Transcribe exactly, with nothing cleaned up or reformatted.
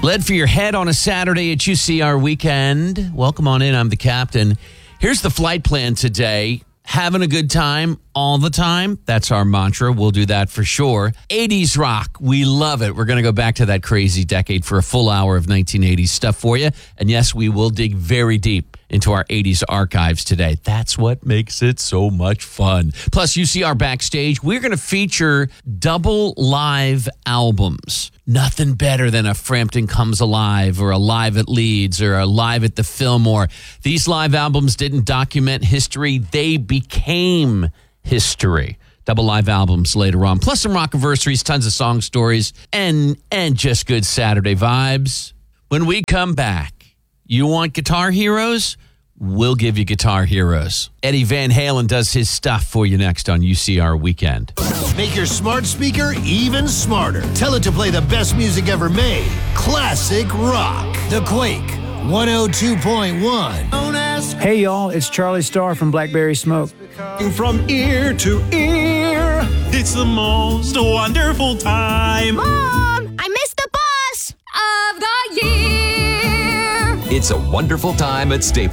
Lead for your head on a Saturday at U C R Weekend. Welcome on in. I'm the captain. Here's the flight plan today. Having a good time all the time. That's our mantra. We'll do that for sure. eighties rock. We love it. We're going to go back to that crazy decade for a full hour of nineteen eighties stuff for you. And yes, we will dig very deep into our eighties archives today. That's what makes it so much fun. Plus, U C R Backstage, we're going to feature double live albums. Nothing better than a Frampton Comes Alive or a Live at Leeds or a Live at the Fillmore. These live albums didn't document history. They became history. Double live albums later on. Plus some rock-anniversaries, tons of song stories, and, and just good Saturday vibes. When we come back, you want guitar heroes? We'll give you guitar heroes. Eddie Van Halen does his stuff for you next on U C R Weekend. Make your smart speaker even smarter. Tell it to play the best music ever made. Classic rock. The Quake one oh two point one. Hey, y'all, it's Charlie Starr from Blackberry Smoke. From ear to ear, it's the most wonderful time. Mom, I missed the bus of the year. It's a wonderful time at Staples.